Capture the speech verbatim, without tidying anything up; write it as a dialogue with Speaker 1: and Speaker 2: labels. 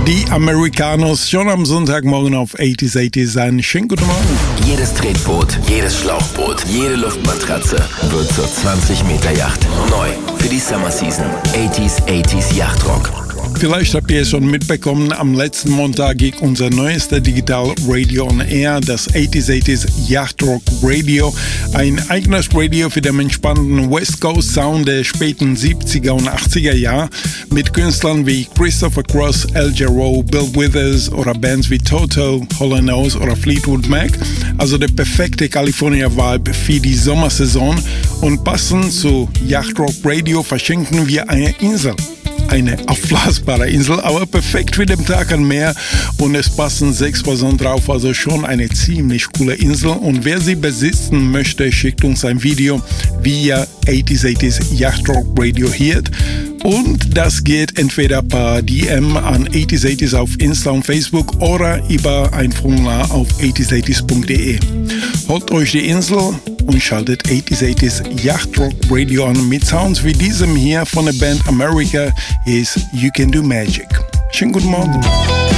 Speaker 1: Die Americanos schon am Sonntagmorgen auf achtziger achtzig. Einen schönen guten Morgen.
Speaker 2: Jedes Tretboot, jedes Schlauchboot, jede Luftmatratze wird zur zwanzig Meter Yacht. Neu für die Summer Season. achtziger achtzig Yachtrock.
Speaker 1: Vielleicht habt ihr es schon mitbekommen, am letzten Montag ging unser neuester Digital Radio on Air, das achtziger achtzig Yachtrock Radio. Ein eigenes Radio für den entspannten West Coast Sound der späten siebziger und achtziger Jahre mit Künstlern wie Christopher Cross, Al Jarreau, Bill Withers oder Bands wie Toto, Hall and Oates oder Fleetwood Mac. Also der perfekte California Vibe für die Sommersaison. Und passend zu Yachtrock Radio verschenken wir eine Insel. Eine aufblasbare Insel, aber perfekt für den Tag am Meer und es passen sechs Personen drauf, also schon eine ziemlich coole Insel. Und wer sie besitzen möchte, schickt uns ein Video, wie ihr achtziger achtzig Yachtrock Radio hört. Und das geht entweder per D M an achtziger achtzig auf Insta und Facebook oder über ein Formular auf achtziger achtzig punkt de. Holt euch die Insel und schaltet achtziger achtzig Yachtrock Radio an mit Sounds wie diesem hier von der Band America ist You Can Do Magic. Schönen guten Morgen.